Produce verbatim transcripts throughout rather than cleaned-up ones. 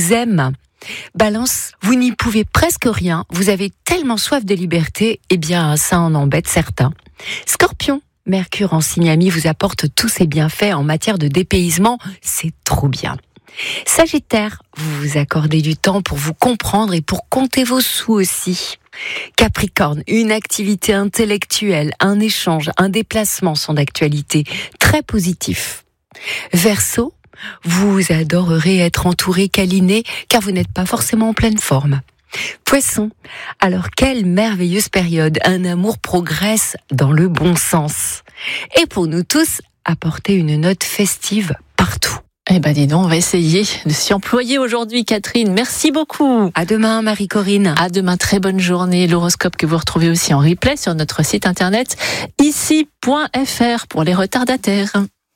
vous aime. Balance, vous n'y pouvez presque rien, vous avez tellement soif de liberté, eh bien ça en embête certains. Scorpion, Mercure en signe ami vous apporte tous ses bienfaits en matière de dépaysement, c'est trop bien. Sagittaire, vous vous accordez du temps pour vous comprendre et pour compter vos sous aussi. Capricorne, une activité intellectuelle, un échange, un déplacement sont d'actualité, très positif. Verseau, vous adorerez être entouré, câliné, car vous n'êtes pas forcément en pleine forme. Poisson, alors quelle merveilleuse période, un amour progresse dans le bon sens. Et pour nous tous, apportez une note festive partout. Eh ben dis donc, on va essayer de s'y employer aujourd'hui, Catherine. Merci beaucoup. À demain, Marie-Corinne. À demain, très bonne journée. L'horoscope que vous retrouvez aussi en replay sur notre site internet ici point f r pour les retardataires.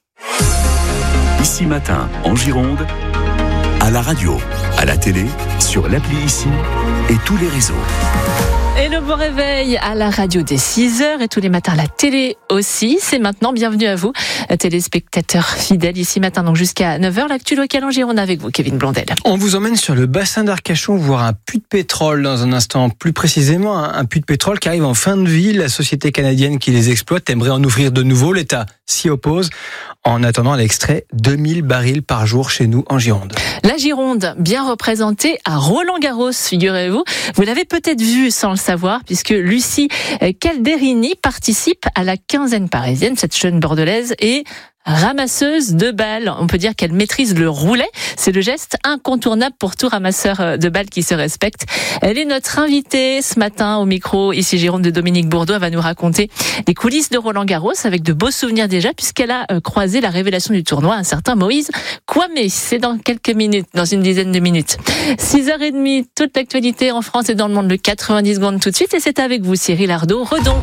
Ici Matin, en Gironde, à la radio, à la télé, sur l'appli Ici et tous les réseaux. Et le beau réveil à la radio dès six heures et tous les matins à la télé aussi. C'est maintenant, bienvenue à vous, téléspectateurs fidèles Ici Matin, donc jusqu'à neuf heures. L'actu locale en Gironde avec vous, Kevin Blondel. On vous emmène sur le bassin d'Arcachon voir un puits de pétrole dans un instant. Plus précisément, un puits de pétrole qui arrive en fin de vie. La société canadienne qui les exploite aimerait en ouvrir de nouveau. L'État s'y oppose. En attendant, elle extrait deux mille barils par jour chez nous en Gironde. La Gironde, bien représentée à Roland-Garros, figurez-vous. Vous l'avez peut-être vu sans le savoir, puisque Lucie Calderini participe à la quinzaine parisienne. Cette jeune bordelaise est ramasseuse de balles. On peut dire qu'elle maîtrise le roulet. C'est le geste incontournable pour tout ramasseur de balles qui se respecte. Elle est notre invitée ce matin au micro ici Gironde de Dominique Bourdeau. Elle va nous raconter les coulisses de Roland-Garros avec de beaux souvenirs déjà, puisqu'elle a croisé la révélation du tournoi, un certain Moïse Kouamé. C'est dans quelques minutes, dans une dizaine de minutes. six heures trente, toute l'actualité en France et dans le monde, de quatre-vingt-dix secondes tout de suite. Et c'est avec vous, Cyril Ardo, Redon.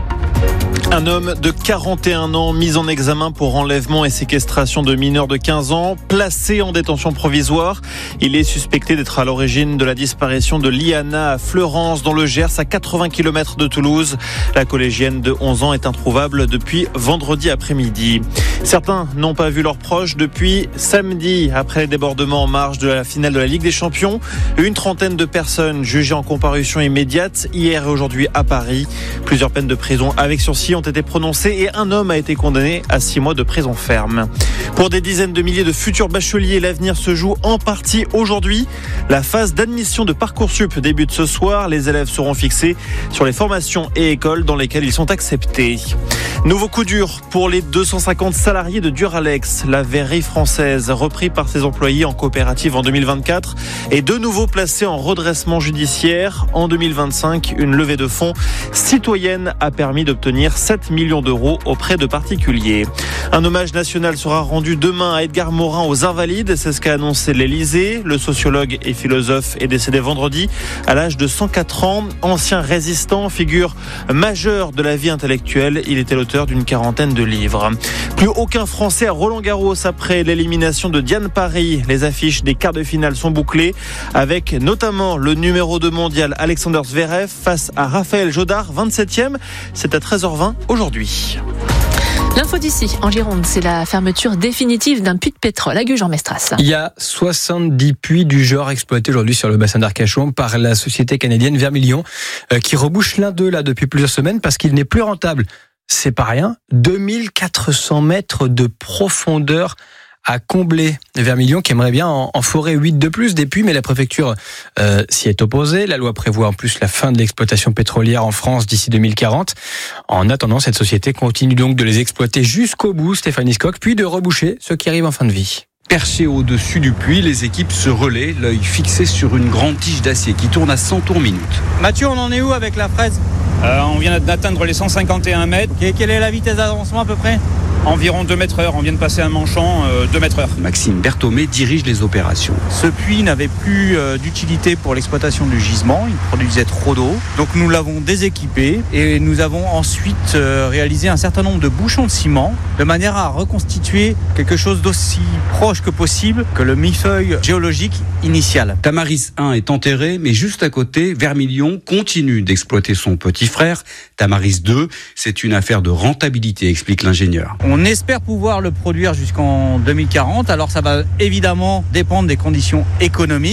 Un homme de quarante et un ans mis en examen pour enlèvement et séquestration de mineurs de quinze ans, placé en détention provisoire. Il est suspecté d'être à l'origine de la disparition de Liana à Fleurance dans le Gers, à quatre-vingts kilomètres de Toulouse. La collégienne de onze ans est introuvable depuis vendredi après-midi. Certains n'ont pas vu leurs proches depuis samedi, après les débordements en marge de la finale de la Ligue des Champions. Une trentaine de personnes jugées en comparution immédiate hier et aujourd'hui à Paris. Plusieurs peines de prison avec sursis ont été prononcées et un homme a été condamné à six mois de prison ferme. Pour des dizaines de milliers de futurs bacheliers, l'avenir se joue en partie aujourd'hui. La phase d'admission de Parcoursup débute ce soir. Les élèves seront fixés sur les formations et écoles dans lesquelles ils sont acceptés. Nouveau coup dur pour les deux cent cinquante salariés de Duralex. La verrerie française, repris par ses employés en coopérative en deux mille vingt-quatre, est de nouveau placée en redressement judiciaire. En deux mille vingt-cinq, une levée de fonds citoyenne a permis d'obtenir sept millions d'euros auprès de particuliers. Un hommage national sera rendu demain à Edgar Morin aux Invalides. C'est ce qu'a annoncé l'Élysée. Le sociologue et philosophe est décédé vendredi à l'âge de cent quatre ans. Ancien résistant, figure majeure de la vie intellectuelle. Il était l'auteur d'une quarantaine de livres. Plus aucun Français à Roland-Garros après l'élimination de Diane Parry. Les affiches des quarts de finale sont bouclées avec notamment le numéro deux mondial Alexander Zverev face à Raphaël Jodard, vingt-septième. C'est à treize heures vingt aujourd'hui. L'info d'ici, en Gironde, c'est la fermeture définitive d'un puits de pétrole à Gujan-Mestras. Il y a soixante-dix puits du genre exploités aujourd'hui sur le bassin d'Arcachon par la société canadienne Vermilion, euh, qui rebouche l'un d'eux là depuis plusieurs semaines parce qu'il n'est plus rentable. C'est pas rien, deux mille quatre cents mètres de profondeur à combler. Vermilion qui aimerait bien en, en forer huit de plus des puits, mais la préfecture euh, s'y est opposée. La loi prévoit en plus la fin de l'exploitation pétrolière en France d'ici deux mille quarante. En attendant, cette société continue donc de les exploiter jusqu'au bout, Stéphanie Scocq, puis de reboucher ceux qui arrivent en fin de vie. Perchés au-dessus du puits, les équipes se relaient, l'œil fixé sur une grande tige d'acier qui tourne à cent tours minute. Mathieu, on en est où avec la fraise ? euh, On vient d'atteindre les cent cinquante et un mètres. Et quelle est la vitesse d'avancement à peu près ? Environ deux mètres heure, on vient de passer un manchon, euh, deux mètres heure. Maxime Berthomé dirige les opérations. Ce puits n'avait plus euh, d'utilité pour l'exploitation du gisement, il produisait trop d'eau. Donc nous l'avons déséquipé et nous avons ensuite euh, réalisé un certain nombre de bouchons de ciment de manière à reconstituer quelque chose d'aussi proche que possible que le millefeuille géologique initial. Tamaris un est enterré, mais juste à côté, Vermilion continue d'exploiter son petit frère. Tamaris deux, c'est une affaire de rentabilité, explique l'ingénieur. On espère pouvoir le produire jusqu'en deux mille quarante, alors ça va évidemment dépendre des conditions économiques.